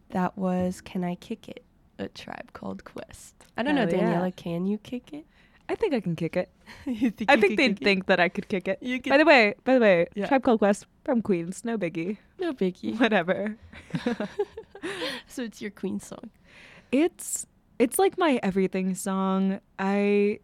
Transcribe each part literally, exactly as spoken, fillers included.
That was Can I Kick It? A Tribe Called Quest. I don't Hell know, yeah. Daniela, can you kick it? I think I can kick it. You think I you think could they'd kick it? think that I could kick it. You By could, the way, by the way, Yeah. Tribe Called Quest from Queens, no biggie. no biggie. Whatever. So it's your Queen song. It's it's like my everything song. I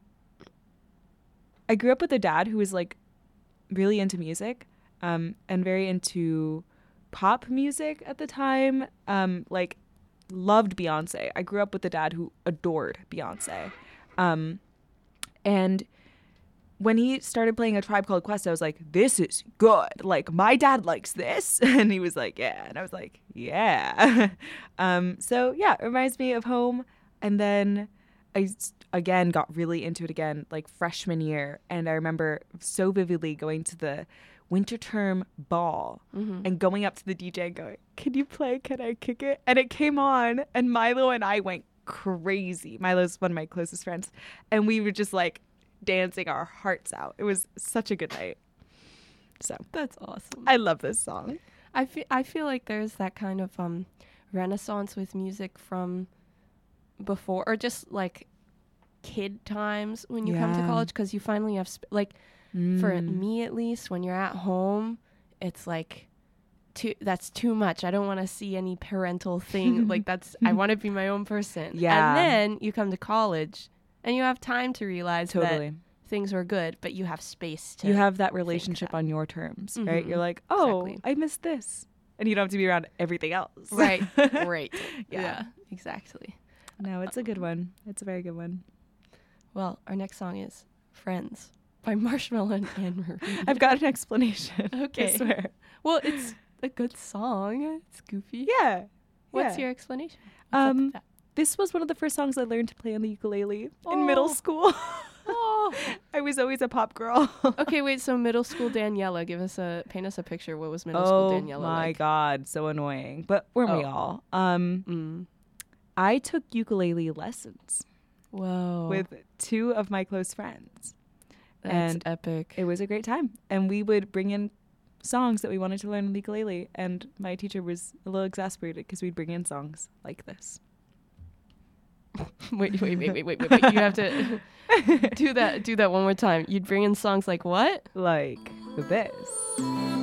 I grew up with a dad who was like really into music, um, and very into pop music at the time. Um, like loved Beyonce. I grew up with a dad who adored Beyonce. Um, and when he started playing A Tribe Called Quest, I was like, this is good. Like, my dad likes this. And he was like, yeah. And I was like, yeah. um, so, yeah, it reminds me of home. And then I, s- again, got really into it again, like freshman year. And I remember so vividly going to the winter term ball Mm-hmm. and going up to the D J and going, can you play Can I Kick It? And it came on. And Milo and I went crazy. Milo's one of my closest friends. And we were just like, dancing our hearts out. It was such a good night. So That's awesome. I love this song. I feel I feel like there's that kind of um renaissance with music from before, or just like kid times when you come to Yeah. college, because you finally have sp- like for me at least, when you're at home, it's like too that's too much. I don't want to see any parental thing. Like that's I want to be my own person. Yeah. And then you come to college and you have time to realize Totally. that things were good, but you have space to You have that relationship that. on your terms, right? Mhm. You're like, oh, Exactly. I missed this. And you don't have to be around everything else. right right Yeah. yeah exactly. No, it's a good one. It's a very good one. Well, our next song is Friends by Marshmallow and Anne Marie. I've got an explanation. Okay. I swear. Well, it's a good song. It's goofy. Yeah. What's yeah. your explanation? What's up with Um, that? This was one of the first songs I learned to play on the ukulele in middle Oh. school. Oh. I was always a pop girl. Okay, wait. So middle school Daniela, give us a paint us a picture. What was middle oh school Daniela my like? god, so annoying. But weren't we Oh. all? Um, Mm. I took ukulele lessons Whoa. with two of my close friends. That's and epic. It was a great time. And we would bring in songs that we wanted to learn on the ukulele. And my teacher was a little exasperated because we'd bring in songs like this. wait, wait, wait, wait, wait, wait, wait. You have to do that. Do that one more time. You'd bring in songs like what? Like this.